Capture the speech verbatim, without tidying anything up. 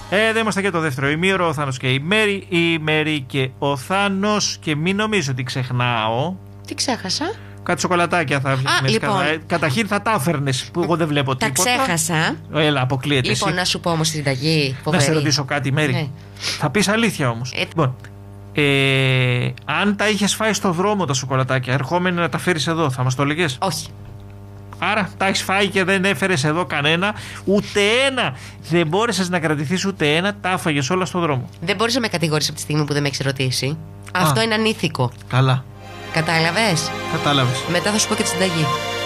Εδώ είμαστε και το δεύτερο ημίωρο. Ο Θάνος και η Μέρη. Η Μέρη και ο Θάνος. Και μην νομίζω ότι ξεχνάω. Τι ξέχασα? Κάτι σοκολατάκια θα βγει. Λοιπόν, κατά... Καταρχήν θα τα έφερνες που εγώ δεν βλέπω τα τίποτα. Τα ξέχασα. Έλα, αποκλείεται. Λοιπόν, εσύ. Να σου πω όμως τη συνταγή. Να σε ρωτήσω κάτι, Μέρη. Ναι. Θα πεις αλήθεια όμως. Ε... Λοιπόν, ε, αν τα είχες φάει στο δρόμο τα σοκολατάκια, ερχόμενοι να τα φέρεις εδώ, θα μας το έλεγες? Όχι. Άρα τα έχεις φάει και δεν έφερες εδώ κανένα, ούτε ένα. Δεν μπόρεσες να κρατηθείς ούτε ένα, τα άφαγες όλα στο δρόμο. Δεν μπορείς να με κατηγορήσεις από τη στιγμή που δεν με έχεις ρωτήσει. Α. Αυτό είναι ανήθικο. Καλά. Κατάλαβες? Κατάλαβες. Μετά θα σου πω και τη συνταγή.